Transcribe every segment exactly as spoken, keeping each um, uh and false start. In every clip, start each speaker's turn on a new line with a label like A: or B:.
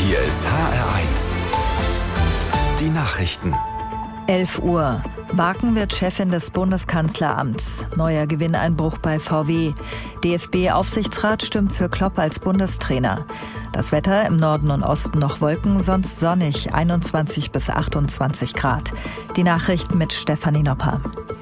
A: Hier ist H R eins. Die Nachrichten.
B: elf Uhr. Waken wird Chefin des Bundeskanzleramts. Neuer Gewinneinbruch bei V W. D F B-Aufsichtsrat stimmt für Klopp als Bundestrainer. Das Wetter im Norden und Osten noch Wolken, sonst sonnig, einundzwanzig bis achtundzwanzig Grad. Die Nachrichten mit Stefanie Nopper.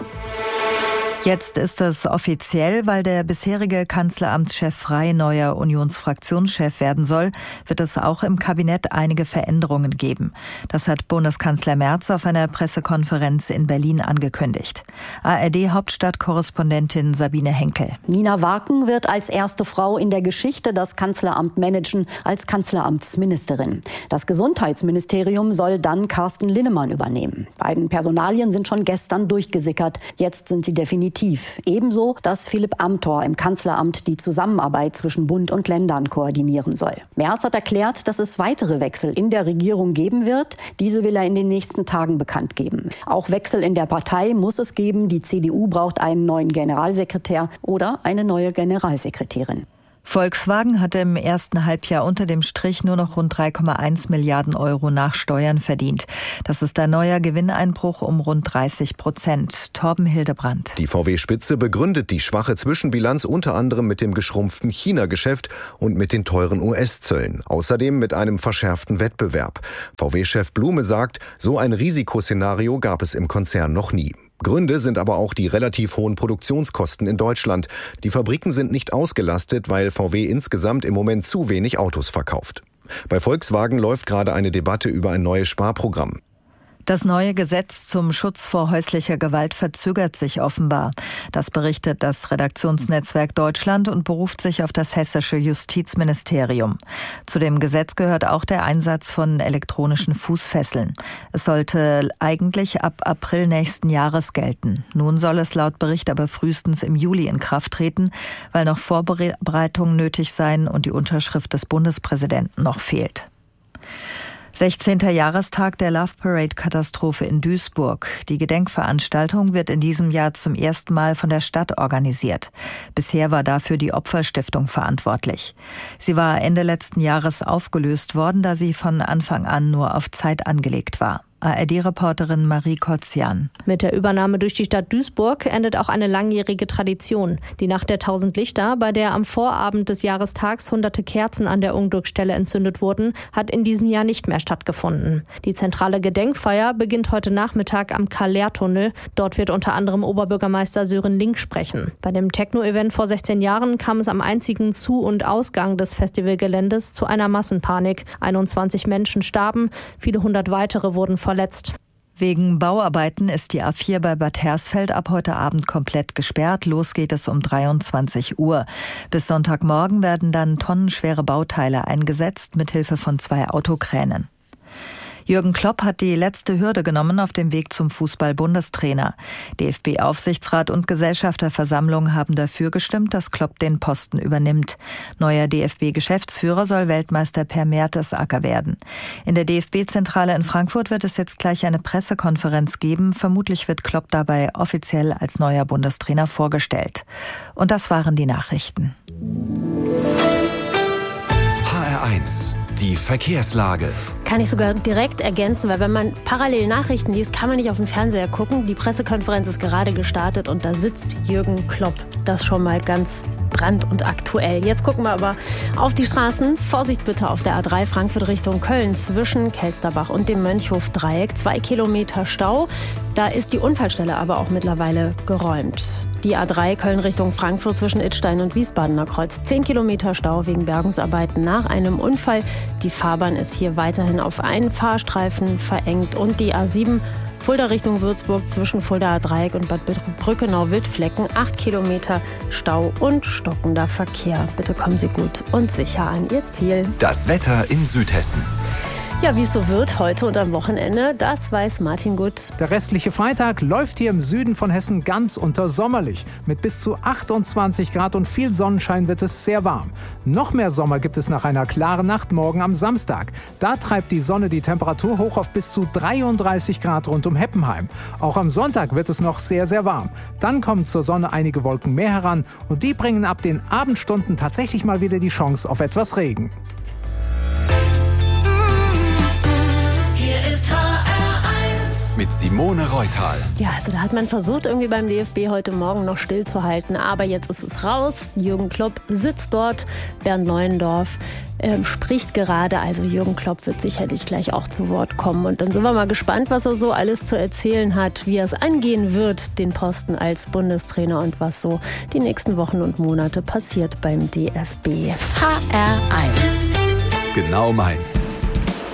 B: Jetzt ist es offiziell, weil der bisherige Kanzleramtschef Frey neuer Unionsfraktionschef werden soll, wird es auch im Kabinett einige Veränderungen geben. Das hat Bundeskanzler Merz auf einer Pressekonferenz in Berlin angekündigt. A R D-Hauptstadtkorrespondentin Sabine Henkel.
C: Nina Waken wird als erste Frau in der Geschichte das Kanzleramt managen, als Kanzleramtsministerin. Das Gesundheitsministerium soll dann Carsten Linnemann übernehmen. Beiden Personalien sind schon gestern durchgesickert. Jetzt sind sie definitiv. Ebenso, dass Philipp Amthor im Kanzleramt die Zusammenarbeit zwischen Bund und Ländern koordinieren soll. Merz hat erklärt, dass es weitere Wechsel in der Regierung geben wird. Diese will er in den nächsten Tagen bekannt geben. Auch Wechsel in der Partei muss es geben. Die C D U braucht einen neuen Generalsekretär oder eine neue Generalsekretärin.
B: Volkswagen hatte im ersten Halbjahr unter dem Strich nur noch rund drei Komma eins Milliarden Euro nach Steuern verdient. Das ist ein neuer Gewinneinbruch um rund dreißig Prozent. Torben Hildebrandt.
D: Die V W-Spitze begründet die schwache Zwischenbilanz unter anderem mit dem geschrumpften China-Geschäft und mit den teuren U S-Zöllen. Außerdem mit einem verschärften Wettbewerb. V W-Chef Blume sagt, so ein Risikoszenario gab es im Konzern noch nie. Gründe sind aber auch die relativ hohen Produktionskosten in Deutschland. Die Fabriken sind nicht ausgelastet, weil V W insgesamt im Moment zu wenig Autos verkauft. Bei Volkswagen läuft gerade eine Debatte über ein neues Sparprogramm.
B: Das neue Gesetz zum Schutz vor häuslicher Gewalt verzögert sich offenbar. Das berichtet das Redaktionsnetzwerk Deutschland und beruft sich auf das hessische Justizministerium. Zu dem Gesetz gehört auch der Einsatz von elektronischen Fußfesseln. Es sollte eigentlich ab April nächsten Jahres gelten. Nun soll es laut Bericht aber frühestens im Juli in Kraft treten, weil noch Vorbereitungen nötig seien und die Unterschrift des Bundespräsidenten noch fehlt. sechzehnter Jahrestag der Love Parade-Katastrophe in Duisburg. Die Gedenkveranstaltung wird in diesem Jahr zum ersten Mal von der Stadt organisiert. Bisher war dafür die Opferstiftung verantwortlich. Sie war Ende letzten Jahres aufgelöst worden, da sie von Anfang an nur auf Zeit angelegt war. A R D-Reporterin Marie Kotzian.
E: Mit der Übernahme durch die Stadt Duisburg endet auch eine langjährige Tradition. Die Nacht der Tausend Lichter, bei der am Vorabend des Jahrestags hunderte Kerzen an der Unglücksstelle entzündet wurden, hat in diesem Jahr nicht mehr stattgefunden. Die zentrale Gedenkfeier beginnt heute Nachmittag am Karl-Lehr-Tunnel. Dort wird unter anderem Oberbürgermeister Sören Link sprechen. Bei dem Techno-Event vor sechzehn Jahren kam es am einzigen Zu- und Ausgang des Festivalgeländes zu einer Massenpanik. einundzwanzig Menschen starben, viele hundert weitere wurden verletzt.
B: Wegen Bauarbeiten ist die A vier bei Bad Hersfeld ab heute Abend komplett gesperrt. Los geht es um dreiundzwanzig Uhr. Bis Sonntagmorgen werden dann tonnenschwere Bauteile eingesetzt, mithilfe von zwei Autokränen. Jürgen Klopp hat die letzte Hürde genommen auf dem Weg zum Fußball-Bundestrainer. D F B-Aufsichtsrat und Gesellschafterversammlung haben dafür gestimmt, dass Klopp den Posten übernimmt. Neuer D F B-Geschäftsführer soll Weltmeister Per Mertesacker werden. In der D F B-Zentrale in Frankfurt wird es jetzt gleich eine Pressekonferenz geben. Vermutlich wird Klopp dabei offiziell als neuer Bundestrainer vorgestellt. Und das waren die Nachrichten.
A: H R eins. Die Verkehrslage.
F: Kann ich sogar direkt ergänzen, weil wenn man parallel Nachrichten liest, kann man nicht auf den Fernseher gucken. Die Pressekonferenz ist gerade gestartet und da sitzt Jürgen Klopp. Das schon mal ganz brand- und aktuell. Jetzt gucken wir aber auf die Straßen. Vorsicht bitte auf der A drei Frankfurt Richtung Köln zwischen Kelsterbach und dem Mönchhof-Dreieck. Zwei Kilometer Stau. Da ist die Unfallstelle aber auch mittlerweile geräumt. Die A drei Köln Richtung Frankfurt zwischen Idstein und Wiesbadener Kreuz. Zehn Kilometer Stau wegen Bergungsarbeiten nach einem Unfall. Die Fahrbahn ist hier weiterhin auf einen Fahrstreifen verengt. Und die A sieben Fulda Richtung Würzburg zwischen Fuldaer Dreieck und Bad Brückenau-Wildflecken. Acht Kilometer Stau und stockender Verkehr. Bitte kommen Sie gut und sicher an Ihr Ziel.
A: Das Wetter in Südhessen.
F: Ja, wie es so wird heute und am Wochenende, das weiß Martin Gut.
G: Der restliche Freitag läuft hier im Süden von Hessen ganz unter sommerlich. Mit bis zu achtundzwanzig Grad und viel Sonnenschein wird es sehr warm. Noch mehr Sommer gibt es nach einer klaren Nacht morgen am Samstag. Da treibt die Sonne die Temperatur hoch auf bis zu dreiunddreißig Grad rund um Heppenheim. Auch am Sonntag wird es noch sehr, sehr warm. Dann kommen zur Sonne einige Wolken mehr heran und die bringen ab den Abendstunden tatsächlich mal wieder die Chance auf etwas Regen.
A: mit Simone Reutal.
F: Ja, also da hat man versucht, irgendwie beim D F B heute Morgen noch stillzuhalten. Aber jetzt ist es raus. Jürgen Klopp sitzt dort. Bernd Neuendorf ähm, spricht gerade. Also Jürgen Klopp wird sicherlich gleich auch zu Wort kommen. Und dann sind wir mal gespannt, was er so alles zu erzählen hat, wie er es angehen wird, den Posten als Bundestrainer und was so die nächsten Wochen und Monate passiert beim D F B.
A: H R eins. Genau meins.